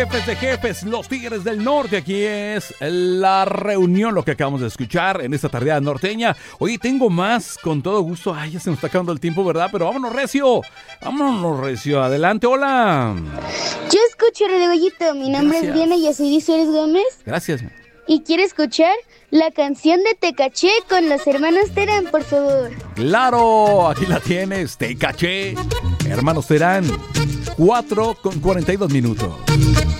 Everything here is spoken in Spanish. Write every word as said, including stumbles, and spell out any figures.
Jefes de jefes, los Tigres del Norte. Aquí es la reunión, lo que acabamos de escuchar en esta tardeada norteña. Oye, tengo más, con todo gusto. Ay, ya se nos está acabando el tiempo, ¿verdad? Pero vámonos, recio. Vámonos, recio. Adelante, hola. Yo escucho Radio Goyito. Mi nombre Gracias. es Diana Yasuiri Suárez Gómez. Gracias. Y quiero escuchar la canción de Te Caché con los hermanos Terán, por favor. Claro, aquí la tienes. Te caché. Hermanos Terán. cuatro con cuarenta y dos minutos.